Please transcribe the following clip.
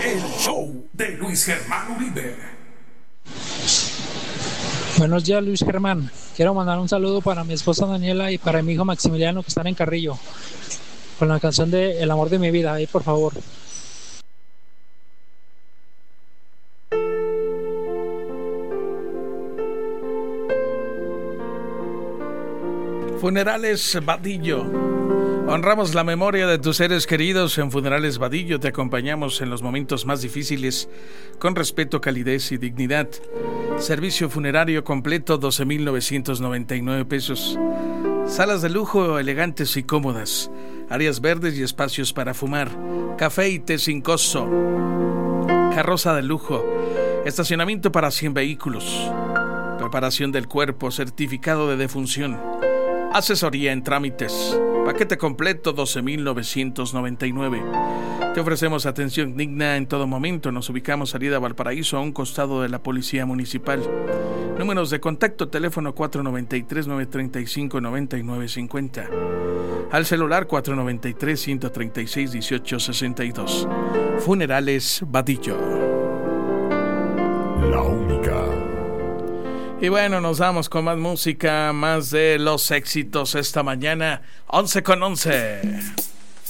El show de Luis Germán Uribe. Buenos días, Luis Germán. Quiero mandar un saludo para mi esposa Daniela y para mi hijo Maximiliano, que están en Carrillo, con la canción de El amor de mi vida. Ahí, por favor. Funerales Vadillo. Honramos la memoria de tus seres queridos. En Funerales Vadillo te acompañamos en los momentos más difíciles con respeto, calidez y dignidad. Servicio funerario completo, 12,999 pesos. Salas de lujo elegantes y cómodas. Áreas verdes y espacios para fumar. Café y té sin costo. Carroza de lujo. Estacionamiento para 100 vehículos. Preparación del cuerpo, certificado de defunción. Asesoría en trámites. Paquete completo, 12,999. Te ofrecemos atención digna en todo momento. Nos ubicamos salida Valparaíso, a un costado de la Policía Municipal. Números de contacto: teléfono 493-935-9950. Al celular 493-136-1862. Funerales Vadillo. La única. Y bueno, nos vamos con más música, más de los éxitos esta mañana. 11 con 11.